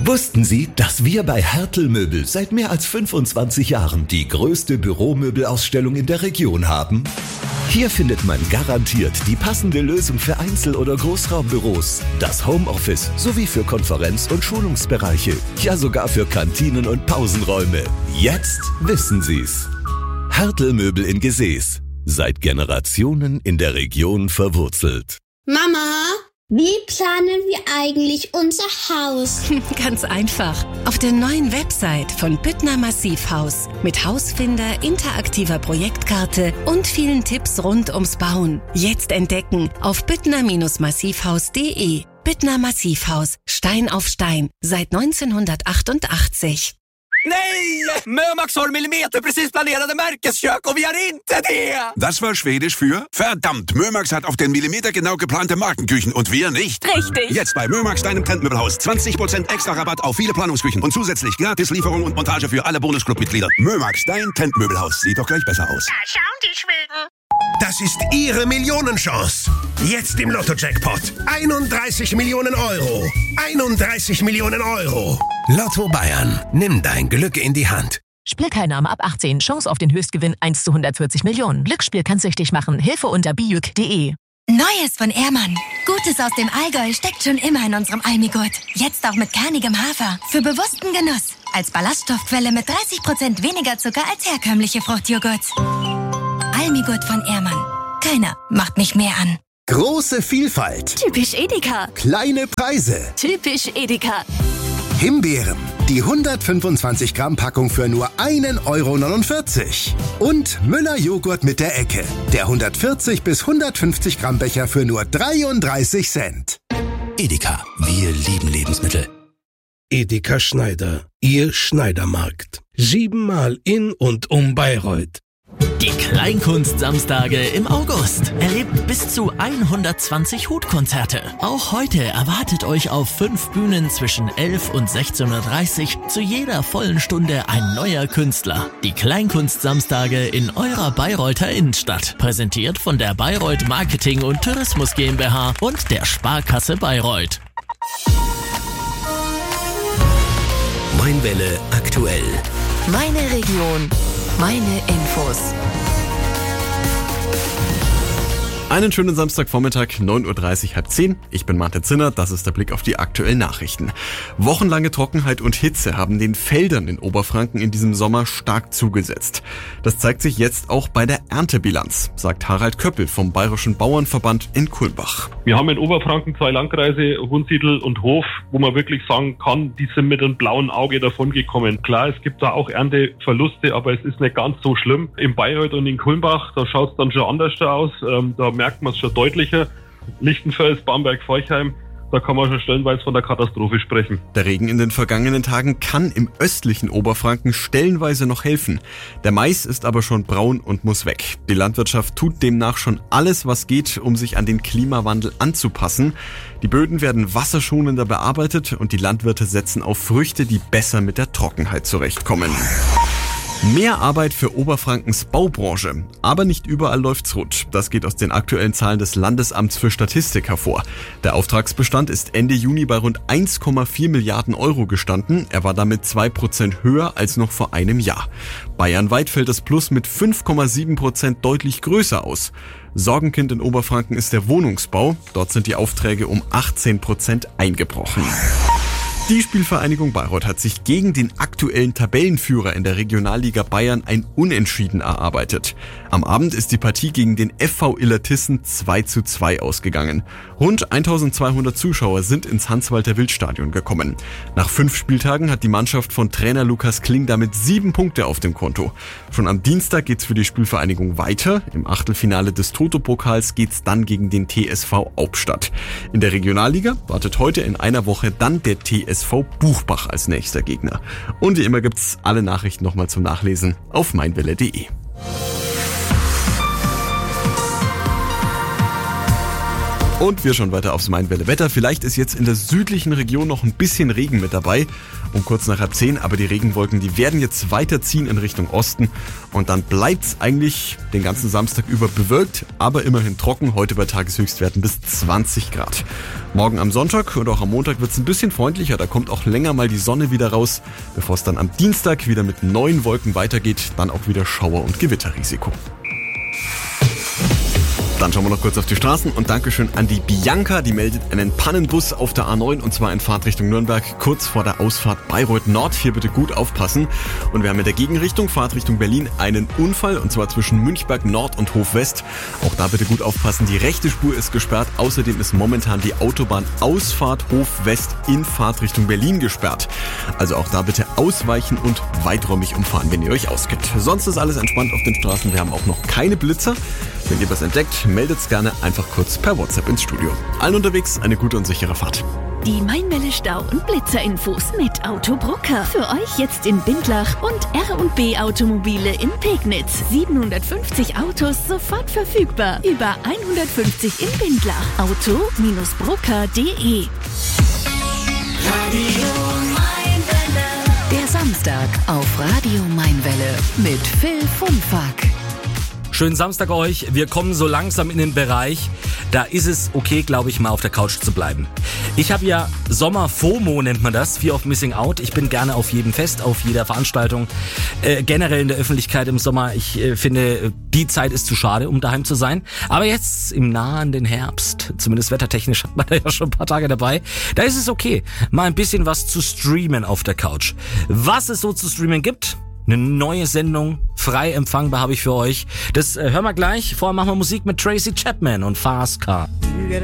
Wussten Sie, dass wir bei Hertel Möbel seit mehr als 25 Jahren die größte Büromöbelausstellung in der Region haben? Hier findet man garantiert die passende Lösung für Einzel- oder Großraumbüros, das Homeoffice sowie für Konferenz- und Schulungsbereiche, ja sogar für Kantinen und Pausenräume. Jetzt wissen Sie's. Hertel Möbel in Gesäß. Seit Generationen in der Region verwurzelt. Mama, wie planen wir eigentlich unser Haus? Ganz einfach. Auf der neuen Website von Büttner Massivhaus. Mit Hausfinder, interaktiver Projektkarte und vielen Tipps rund ums Bauen. Jetzt entdecken auf büttner-massivhaus.de. Büttner Massivhaus. Stein auf Stein. Seit 1988. Nej! Mömax har millimeter precis planerade Märkeskök och vi har inte det! Das war Schwedisch für verdammt, Mömax hat auf den Millimeter genau geplante Markenküchen und wir nicht. Richtig. Jetzt bei Mömax, deinem Trendmöbelhaus. 20% extra Rabatt auf viele Planungsküchen und zusätzlich gratis Lieferung und Montage für alle Bonusclub-Mitglieder. Mömax, dein Trendmöbelhaus. Sieht doch gleich besser aus. Da schauen die Schweden. Das ist Ihre Millionenchance. Jetzt im Lotto-Jackpot. 31 Millionen Euro. 31 Millionen Euro. Lotto Bayern. Nimm dein Glück in die Hand. Spielteilnahme ab 18. Chance auf den Höchstgewinn 1 zu 140 Millionen. Glücksspiel kann süchtig machen. Hilfe unter bijuk.de. Neues von Ehrmann. Gutes aus dem Allgäu steckt schon immer in unserem Almigurt. Jetzt auch mit kernigem Hafer. Für bewussten Genuss. Als Ballaststoffquelle mit 30% weniger Zucker als herkömmliche Fruchtjoghurts. Almigurt von Ehrmann. Keiner macht mich mehr an. Große Vielfalt. Typisch Edeka. Kleine Preise. Typisch Edeka. Himbeeren. Die 125 Gramm Packung für nur 1,49 €. Und Müller Joghurt mit der Ecke. Der 140 bis 150 Gramm Becher für nur 33 Cent. Edeka. Wir lieben Lebensmittel. Edeka Schneider. Ihr Schneidermarkt. 7-mal in und um Bayreuth. Die Kleinkunst-Samstage im August. Erlebt bis zu 120 Hutkonzerte. Auch heute erwartet euch auf 5 Bühnen zwischen 11 und 16:30 Uhr zu jeder vollen Stunde ein neuer Künstler. Die Kleinkunst-Samstage in eurer Bayreuther Innenstadt. Präsentiert von der Bayreuth Marketing und Tourismus GmbH und der Sparkasse Bayreuth. Mainwelle aktuell. Meine Region. Meine Infos. Einen schönen Samstagvormittag, 9:30 Uhr, 9:30, 10. Ich bin Martin Zinner, das ist der Blick auf die aktuellen Nachrichten. Wochenlange Trockenheit und Hitze haben den Feldern in Oberfranken in diesem Sommer stark zugesetzt. Das zeigt sich jetzt auch bei der Erntebilanz, sagt Harald Köppel vom Bayerischen Bauernverband in Kulmbach. Wir haben in Oberfranken 2 Landkreise, Wunsiedel und Hof, wo man wirklich sagen kann, die sind mit einem blauen Auge davongekommen. Klar, es gibt da auch Ernteverluste, aber es ist nicht ganz so schlimm. In Bayreuth und in Kulmbach, da schaut es dann schon anders aus. Da merkt man es schon deutlicher. Lichtenfels, Bamberg, Forchheim, da kann man schon stellenweise von der Katastrophe sprechen. Der Regen in den vergangenen Tagen kann im östlichen Oberfranken stellenweise noch helfen. Der Mais ist aber schon braun und muss weg. Die Landwirtschaft tut demnach schon alles, was geht, um sich an den Klimawandel anzupassen. Die Böden werden wasserschonender bearbeitet und die Landwirte setzen auf Früchte, die besser mit der Trockenheit zurechtkommen. Mehr Arbeit für Oberfrankens Baubranche. Aber nicht überall läuft's rund. Das geht aus den aktuellen Zahlen des Landesamts für Statistik hervor. Der Auftragsbestand ist Ende Juni bei rund 1,4 Milliarden Euro gestanden. Er war damit 2% höher als noch vor einem Jahr. Bayernweit fällt das Plus mit 5,7% deutlich größer aus. Sorgenkind in Oberfranken ist der Wohnungsbau. Dort sind die Aufträge um 18% eingebrochen. Die Spielvereinigung Bayreuth hat sich gegen den aktuellen Tabellenführer in der Regionalliga Bayern ein Unentschieden erarbeitet. Am Abend ist die Partie gegen den FV Illertissen 2:2 ausgegangen. Rund 1200 Zuschauer sind ins Hans-Walter-Wild-Stadion gekommen. Nach 5 Spieltagen hat die Mannschaft von Trainer Lukas Kling damit 7 Punkte auf dem Konto. Schon am Dienstag geht's für die Spielvereinigung weiter. Im Achtelfinale des Toto-Pokals geht's dann gegen den TSV Aubstadt. In der Regionalliga wartet heute in einer Woche dann der TSV Buchbach als nächster Gegner. Und wie immer gibt's alle Nachrichten nochmal zum Nachlesen auf meinwelle.de. Und wir schauen weiter aufs Mainwelle-Wetter. Vielleicht ist jetzt in der südlichen Region noch ein bisschen Regen mit dabei, um kurz nach 10:30, aber die Regenwolken, die werden jetzt weiterziehen in Richtung Osten und dann bleibt's eigentlich den ganzen Samstag über bewölkt, aber immerhin trocken, heute bei Tageshöchstwerten bis 20 Grad. Morgen am Sonntag und auch am Montag wird's ein bisschen freundlicher, da kommt auch länger mal die Sonne wieder raus, bevor es dann am Dienstag wieder mit neuen Wolken weitergeht, dann auch wieder Schauer- und Gewitterrisiko. Dann schauen wir noch kurz auf die Straßen und Dankeschön an die Bianca, die meldet einen Pannenbus auf der A9 und zwar in Fahrtrichtung Nürnberg, kurz vor der Ausfahrt Bayreuth Nord. Hier bitte gut aufpassen. Und wir haben in der Gegenrichtung, Fahrtrichtung Berlin, einen Unfall und zwar zwischen Münchberg Nord und Hof West. Auch da bitte gut aufpassen, die rechte Spur ist gesperrt. Außerdem ist momentan die Autobahnausfahrt Hof West in Fahrtrichtung Berlin gesperrt. Also auch da bitte ausweichen und weiträumig umfahren, wenn ihr euch auskennt. Sonst ist alles entspannt auf den Straßen. Wir haben auch noch keine Blitzer. Wenn ihr was entdeckt, meldet's gerne einfach kurz per WhatsApp ins Studio. Allen unterwegs eine gute und sichere Fahrt. Die Mainwelle Stau- und Blitzerinfos mit Autobrucker. Für euch jetzt in Bindlach und R&B Automobile in Pegnitz. 750 Autos sofort verfügbar. Über 150 in Bindlach. Auto-brucker.de. Radio Mainwelle. Der Samstag auf Radio Mainwelle mit Phil Funfack. Schönen Samstag euch. Wir kommen so langsam in den Bereich, da ist es okay, glaube ich, mal auf der Couch zu bleiben. Ich habe ja Sommer-FOMO, nennt man das, Fear of Missing Out. Ich bin gerne auf jedem Fest, auf jeder Veranstaltung, generell in der Öffentlichkeit im Sommer. Ich finde, die Zeit ist zu schade, um daheim zu sein. Aber jetzt im nahenden Herbst, zumindest wettertechnisch hat man da ja schon ein paar Tage dabei, da ist es okay, mal ein bisschen was zu streamen auf der Couch. Was es so zu streamen gibt? Eine neue Sendung, frei empfangbar habe ich für euch. Das hören wir gleich. Vorher machen wir Musik mit Tracy Chapman und Fast Car. You get